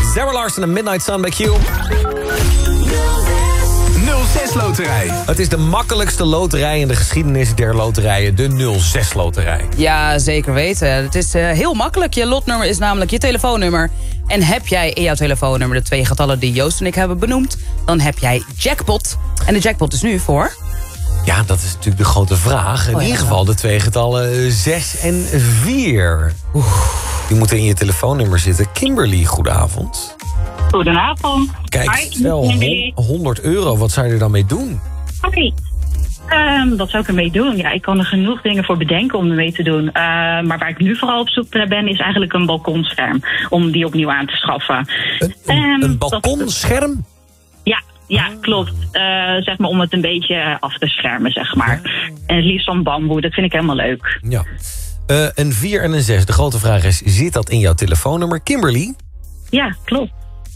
Sarah Larson en Midnight Sun bij Q. 06 Loterij. Het is de makkelijkste loterij in de geschiedenis der loterijen. De 06 Loterij. Ja, zeker weten. Het is heel makkelijk. Je lotnummer is namelijk je telefoonnummer. En heb jij in jouw telefoonnummer de 2 getallen die Joost en ik hebben benoemd, dan heb jij jackpot. En de jackpot is nu voor... Ja, dat is natuurlijk de grote vraag. In ieder geval de 2 getallen 6 en 4. Die moeten in je telefoonnummer zitten. Kimberly, goedenavond. Goedenavond. Kijk, Hi, stel €100. Wat zou je er dan mee doen? Hoi. Wat zou ik ermee doen? Ja, ik kan er genoeg dingen voor bedenken om ermee te doen. Maar waar ik nu vooral op zoek naar ben, is eigenlijk een balkonscherm. Om die opnieuw aan te schaffen. Een balkonscherm? Ja, klopt. Zeg maar om het een beetje af te schermen, zeg maar. En het liefst van bamboe, dat vind ik helemaal leuk. Ja. Een 4 en een 6. De grote vraag is, zit dat in jouw telefoonnummer? Kimberly? Ja, klopt.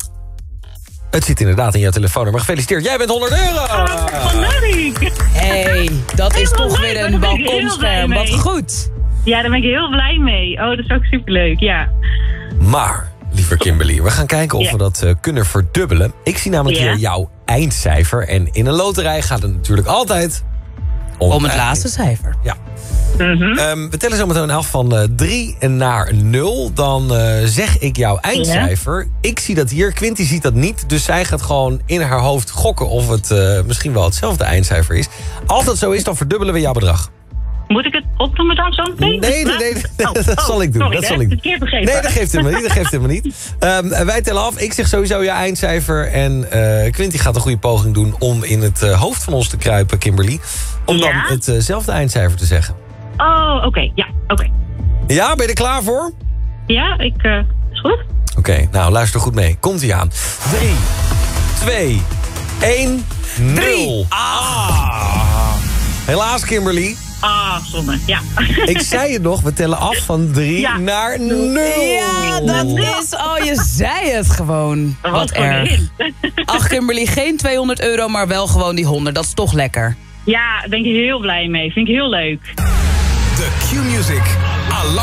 Het zit inderdaad in jouw telefoonnummer. Gefeliciteerd, jij bent €100. Wat leuk! Hey, dat is toch leuk, weer daar een ben ik heel balkonscherm. blij Wat mee. goed. Ja, daar ben ik heel blij mee. Oh, dat is ook superleuk, ja. Maar, liever Kimberly, we gaan kijken of we dat kunnen verdubbelen. Ik zie namelijk hier jouw eindcijfer. En in een loterij gaat het natuurlijk altijd Om het laatste cijfer. Ja. We tellen zo meteen af van 3 naar 0. Dan zeg ik jouw eindcijfer. Ik zie dat hier, Quinty ziet dat niet. Dus zij gaat gewoon in haar hoofd gokken of het misschien wel hetzelfde eindcijfer is. Als dat zo is, dan verdubbelen we jouw bedrag. Moet ik het opnoemen dan zo meteen? Nee, dat zal ik doen. Sorry, dat zal ik doen. verkeerd begrepen. Nee, dat geeft helemaal niet. Wij tellen af. Ik zeg sowieso je eindcijfer. En Quinty gaat een goede poging doen om in het hoofd van ons te kruipen, Kimberly. Om dan hetzelfde eindcijfer te zeggen. Oh, oké. Ja, oké. Ja, ben je er klaar voor? Ja, is goed. Oké, nou luister goed mee. Komt-ie aan. 3, 2, 1, 0. Helaas, Kimberly. Zonde, ja. Ik zei het nog, we tellen af van 3 naar 0. Ja, dat is... Oh, je zei het gewoon. Wat erg. Ach, Kimberly, geen €200, maar wel gewoon die 100. Dat is toch lekker. Ja, daar ben ik heel blij mee. Vind ik heel leuk. De Q-Music